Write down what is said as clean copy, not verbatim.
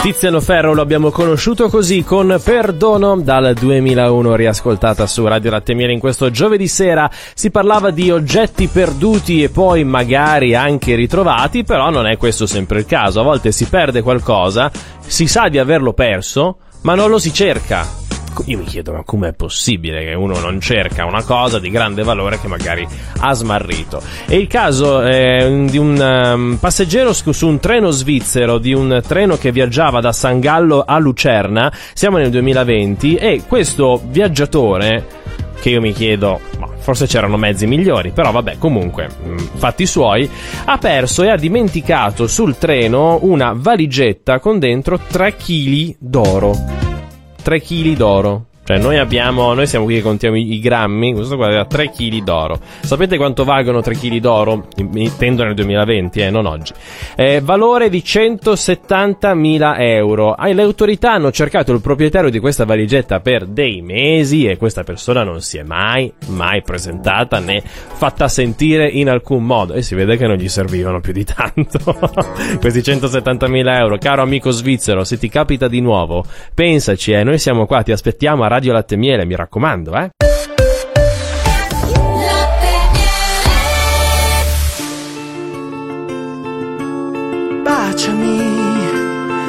Tiziano Ferro lo abbiamo conosciuto così con Perdono dal 2001, riascoltata su Radio Latte e Miele in questo giovedì sera. Si parlava di oggetti perduti e poi magari anche ritrovati, però non è questo sempre il caso. A volte si perde qualcosa, si sa di averlo perso, ma non lo si cerca. Io mi chiedo, ma com'è possibile che uno non cerca una cosa di grande valore che magari ha smarrito? È il caso di un passeggero su un treno svizzero, di un treno che viaggiava da San Gallo a Lucerna. Siamo nel 2020 e questo viaggiatore, che io mi chiedo, forse c'erano mezzi migliori, però vabbè, comunque, fatti suoi, ha perso e ha dimenticato sul treno una valigetta con dentro 3 kg d'oro. 3 kg d'oro. Cioè noi siamo qui che contiamo i grammi, questo qua aveva 3 kg d'oro. Sapete quanto valgono 3 kg d'oro? Intendo nel 2020, non oggi. Valore di 170.000 euro. Le autorità hanno cercato il proprietario di questa valigetta per dei mesi e questa persona non si è mai presentata né fatta sentire in alcun modo, e si vede che non gli servivano più di tanto. Questi 170.000 euro, caro amico svizzero, se ti capita di nuovo, pensaci, noi siamo qua, ti aspettiamo a Radio Latte e Miele, mi raccomando,